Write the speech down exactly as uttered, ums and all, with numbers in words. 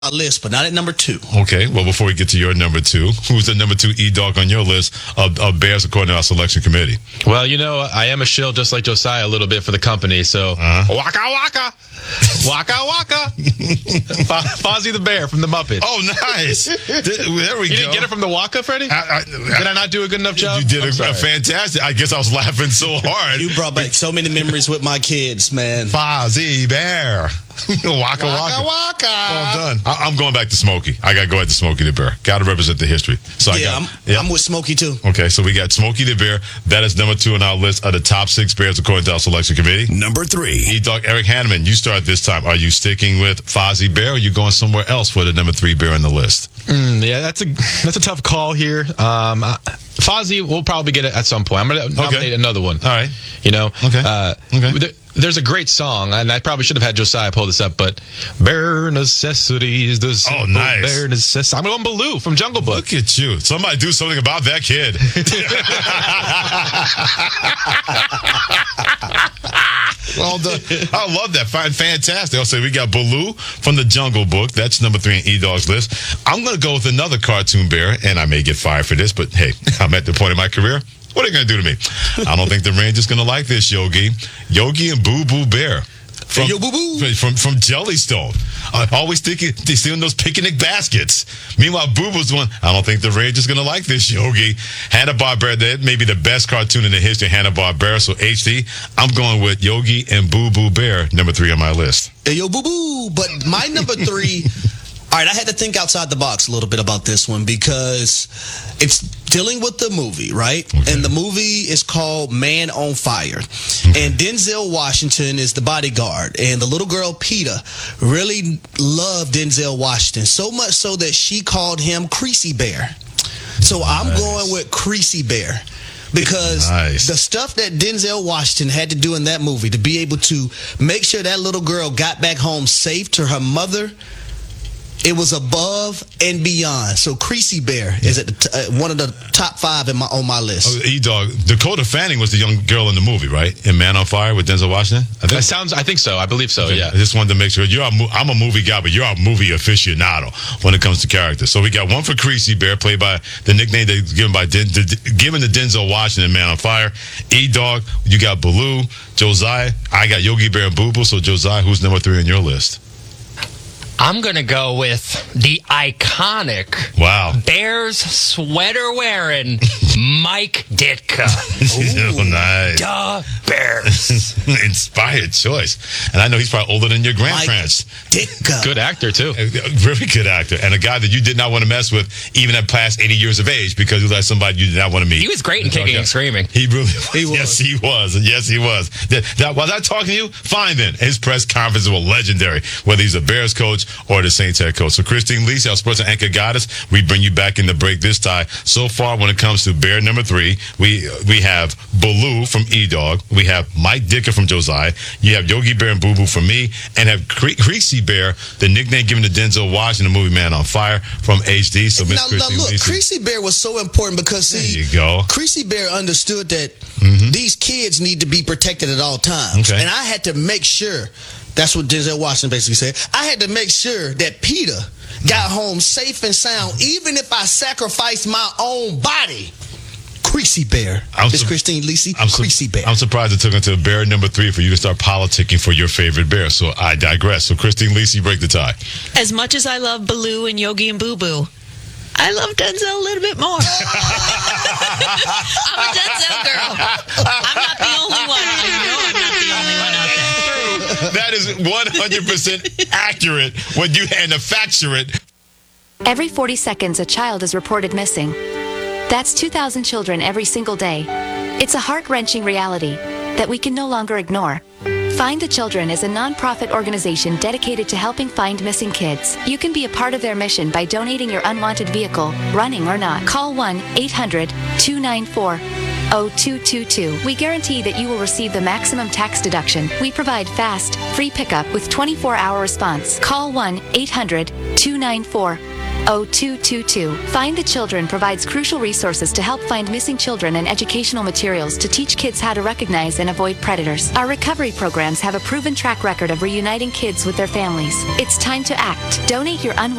list, but not at number two. Okay, well, before we get to your number two, who's the number two E-Dog on your list of, of Bears according to our selection committee? Well, you know, I am a shill just like Josiah a little bit for the company, so uh-huh. Waka Waka! Waka Waka! Fozzie the Bear from the Muppets. Oh, nice. There we you go. You didn't get it from the Waka, Freddie? I, I, did I not do a good enough job? You did a, a fantastic. I guess I was laughing so hard. You brought back so many memories with my kids, man. Fozzie Bear. Waka Waka. Waka Waka. All done. I, I'm going back to Smokey. I got to go ahead to Smokey the Bear. Got to represent the history. So yeah, I got, I'm, yeah, I'm with Smokey too. Okay, so we got Smokey the Bear. That is number two on our list of the top six Bears according to our selection committee. Number three. E-Dog Eric Hanneman, you start this time. Are you sticking with Fozzie Bear or are you going somewhere else for the number three Bear on the list? Mm, yeah, that's a that's a tough call here. Um, uh, Fozzie will probably get it at some point. I'm going to nominate okay. another one. All right. You know? Okay. Uh, okay. There, there's a great song, and I probably should have had Josiah pull this up, but Bare Necessities, the oh, nice. Bare Necessities. I'm going Baloo from Jungle Book. Look at you. Somebody do something about that kid. Well done. I love that. Fine, fantastic. I'll say we got Baloo from the Jungle Book. That's number three on E-Dog's list. I'm going to go with another cartoon bear, and I may get fired for this, but hey, I'm at the point in my career. What are you going to do to me? I don't think the Rangers going to like this, Yogi. Yogi and Boo Boo Bear. From, hey, yo, boo boo. from from Jellystone. I always thinking they stealing those picnic baskets. Meanwhile, Boo Boo's one. I don't think the Rangers gonna like this, Yogi. Hanna-Barbera, that may be the best cartoon in the history of Hanna-Barbera. So H D, I'm going with Yogi and Boo Boo Bear, number three on my list. Hey, yo, boo boo. But my number three. All right, I had to think outside the box a little bit about this one because it's dealing with the movie, right? Okay. And the movie is called Man on Fire. Okay. And Denzel Washington is the bodyguard. And the little girl, Peter, really loved Denzel Washington, so much so that she called him Creasy Bear. So nice. I'm going with Creasy Bear. Because nice. The stuff that Denzel Washington had to do in that movie to be able to make sure that little girl got back home safe to her mother, it was above and beyond. So Creasy Bear is at the t- uh, one of the top five in my on my list. Oh, E-Dog. Dakota Fanning was the young girl in the movie, right? In Man on Fire with Denzel Washington? I think. That sounds, I think so. I believe so, okay. yeah. I just wanted to make sure. You're a, I'm a movie guy, but you're a movie aficionado when it comes to characters. So we got one for Creasy Bear, played by the nickname that's given by Den, the, given to Denzel Washington in Man on Fire. E-Dog, you got Baloo. Josiah, I got Yogi Bear and Boo Boo. So Josiah, who's number three on your list? I'm going to go with the iconic wow. Bears sweater wearing Mike Ditka. Ooh, nice. Duh, Bears. Inspired choice. And I know he's probably older than your grandparents. Mike Ditka. Good actor, too. A very good actor. And a guy that you did not want to mess with even at past eighty years of age because he was like somebody you did not want to meet. He was great in Kicking and Screaming. He really was. He was. Yes, he was. Yes, he was. That, that, was I talking to you? Fine then. His press conferences were legendary, whether he's a Bears coach or the Saints head coach. So Christine Lisi, our sports anchor goddess, we bring you back in the break this time. So far, when it comes to Bear number three, we we have Baloo from E-Dog. We have Mike Ditka from Josiah. You have Yogi Bear and Boo Boo from me. And have Cre- Creasy Bear, the nickname given to Denzel Washington, the movie Man on Fire, from H D. So Miss Christine now, look, Lisi. Creasy Bear was so important because, see, there you go. Creasy Bear understood that mm-hmm. these kids need to be protected at all times. Okay. And I had to make sure. That's what Denzel Washington basically said. I had to make sure that Peter got home safe and sound, even if I sacrificed my own body. Creasy Bear. It's su- Christine Lisi. I'm su- Creasy Bear. I'm surprised it took until Bear number three for you to start politicking for your favorite bear. So I digress. So Christine Lisi, break the tie. As much as I love Baloo and Yogi and Boo Boo, I love Denzel a little bit more. I'm a Denzel girl. I'm not the only one. I know I'm not the only one out there. That is one hundred percent accurate when you manufacture it. Every forty seconds, a child is reported missing. That's two thousand children every single day. It's a heart-wrenching reality that we can no longer ignore. Find the Children is a non-profit organization dedicated to helping find missing kids. You can be a part of their mission by donating your unwanted vehicle, running or not. Call one eight hundred two nine four oh two two two. We guarantee that you will receive the maximum tax deduction. We provide fast, free pickup with twenty-four hour response. Call one eight hundred two nine four oh two two two. Find the Children provides crucial resources to help find missing children and educational materials to teach kids how to recognize and avoid predators. Our recovery programs have a proven track record of reuniting kids with their families. It's time to act. Donate your unwanted